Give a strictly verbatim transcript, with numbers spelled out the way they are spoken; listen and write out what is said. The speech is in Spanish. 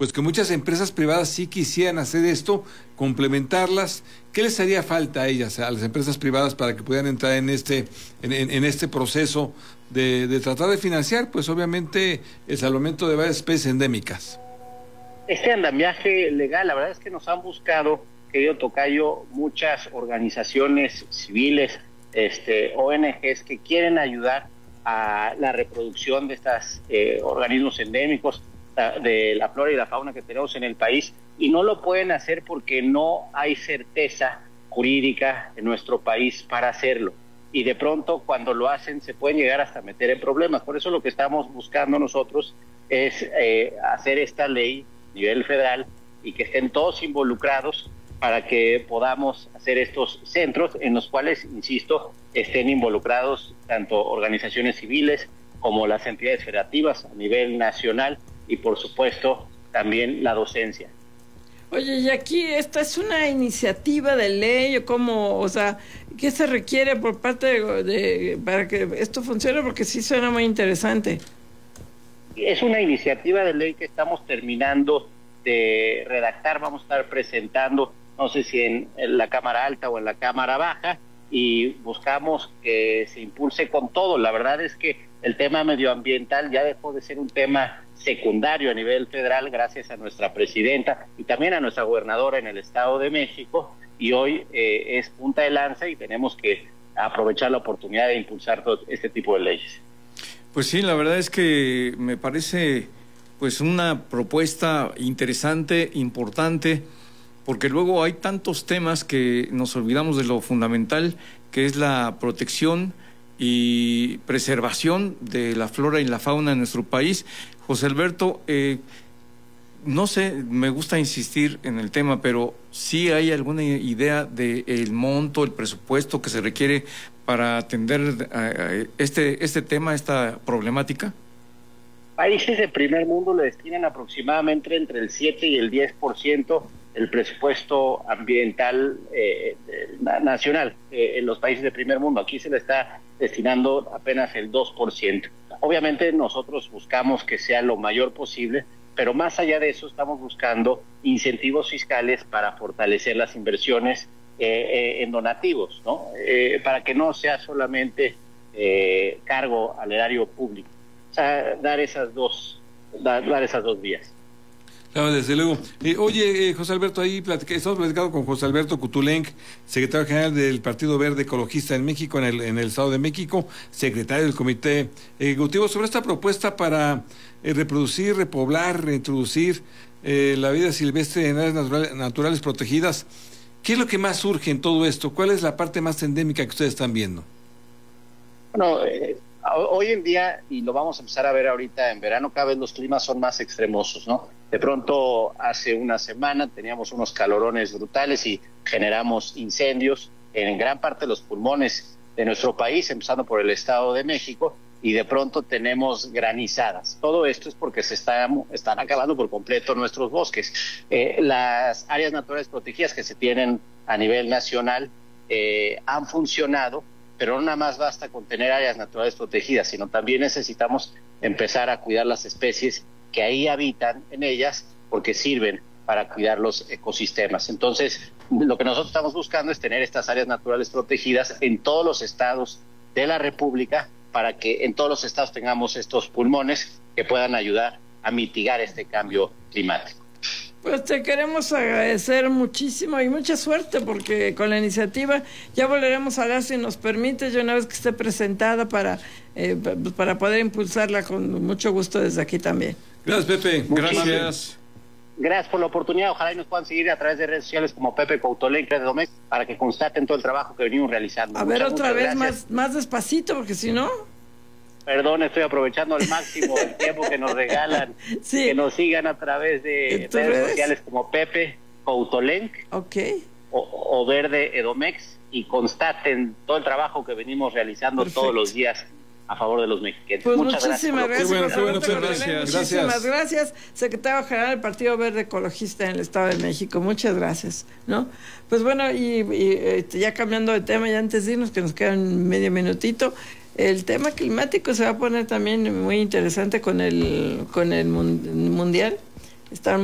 pues que muchas empresas privadas sí quisieran hacer esto, complementarlas. ¿Qué les haría falta a ellas, a las empresas privadas, para que pudieran entrar en este, en, en, en este proceso de, de tratar de financiar, pues obviamente, el salvamento de varias especies endémicas? Este andamiaje legal, la verdad es que nos han buscado, querido tocayo, muchas organizaciones civiles, este, O N Ges que quieren ayudar a la reproducción de estos eh, organismos endémicos, de la flora y la fauna que tenemos en el país, y no lo pueden hacer porque no hay certeza jurídica en nuestro país para hacerlo. Y de pronto, cuando lo hacen, se pueden llegar hasta meter en problemas. Por eso lo que estamos buscando nosotros es eh, hacer esta ley a nivel federal y que estén todos involucrados para que podamos hacer estos centros en los cuales, insisto, estén involucrados tanto organizaciones civiles como las entidades federativas a nivel nacional y, por supuesto, también la docencia. Oye, y aquí esta es una iniciativa de ley, o cómo, o sea, ¿qué se requiere por parte de, de para que esto funcione? Porque sí suena muy interesante. Es una iniciativa de ley que estamos terminando de redactar, vamos a estar presentando, no sé si en, en la Cámara Alta o en la Cámara Baja, y buscamos que se impulse con todo. La verdad es que el tema medioambiental ya dejó de ser un tema secundario a nivel federal gracias a nuestra presidenta y también a nuestra gobernadora en el Estado de México, y hoy eh, es punta de lanza y tenemos que aprovechar la oportunidad de impulsar todo este tipo de leyes. Pues sí, la verdad es que me parece pues una propuesta interesante, importante, porque luego hay tantos temas que nos olvidamos de lo fundamental, que es la protección y preservación de la flora y la fauna en nuestro país. José Alberto, eh, no sé, me gusta insistir en el tema, pero ¿sí hay alguna idea del monto, el presupuesto que se requiere para atender eh, este, este tema, esta problemática? Países de primer mundo le destinan aproximadamente entre el siete y el diez por ciento del presupuesto ambiental eh, nacional eh, en los países de primer mundo. Aquí se le está destinando apenas el dos por ciento. Obviamente nosotros buscamos que sea lo mayor posible, pero más allá de eso estamos buscando incentivos fiscales para fortalecer las inversiones eh, eh, en donativos, ¿no? Eh, para que no sea solamente eh, cargo al erario público. O sea, dar esas dos, dar, dar esas dos vías. Claro, desde luego. Eh, oye, eh, José Alberto, ahí platicé, estamos platicando con José Alberto Coutulenc, secretario general del Partido Verde Ecologista en México, en el, en el Estado de México, secretario del Comité Ejecutivo, sobre esta propuesta para eh, reproducir, repoblar, reintroducir eh, la vida silvestre en áreas naturales, naturales protegidas. ¿Qué es lo que más surge en todo esto? ¿Cuál es la parte más endémica que ustedes están viendo? Bueno, eh, hoy en día, y lo vamos a empezar a ver ahorita en verano, cada vez los climas son más extremosos, ¿no? De pronto, hace una semana teníamos unos calorones brutales y generamos incendios en gran parte de los pulmones de nuestro país, empezando por el Estado de México, y de pronto tenemos granizadas. Todo esto es porque se están, están acabando por completo nuestros bosques. Eh, las áreas naturales protegidas que se tienen a nivel nacional eh, han funcionado, pero no nada más basta con tener áreas naturales protegidas, sino también necesitamos empezar a cuidar las especies que ahí habitan en ellas, porque sirven para cuidar los ecosistemas. Entonces, lo que nosotros estamos buscando es tener estas áreas naturales protegidas en todos los estados de la República, para que en todos los estados tengamos estos pulmones que puedan ayudar a mitigar este cambio climático. Pues te queremos agradecer muchísimo y mucha suerte, porque con la iniciativa ya volveremos a hablar, si nos permite, ya una vez que esté presentada, para, eh, para poder impulsarla con mucho gusto desde aquí también. Gracias, Pepe. Gracias. Gracias por la oportunidad. Ojalá y nos puedan seguir a través de redes sociales como Pepe Coutulenc de Edomex, para que constaten todo el trabajo que venimos realizando. A muchas, ver, otra vez gracias. más, más despacito, porque si no... Perdón, estoy aprovechando al máximo el tiempo que nos regalan. Sí. Que nos sigan a través de redes, redes sociales como Pepe Coutulenc, okay, o, o Verde Edomex, y constaten todo el trabajo que venimos realizando. Perfecto. Todos los días a favor de los mexicanos. Pues muchas muchísimas gracias. gracias. Qué bueno, qué bueno, gracias. Muchísimas gracias. gracias, secretario general del Partido Verde Ecologista en el Estado de México. Muchas gracias, ¿no? Pues bueno, y, y ya cambiando de tema, ya antes de irnos, que nos queda un medio minutito, el tema climático se va a poner también muy interesante con el con el mundial. Están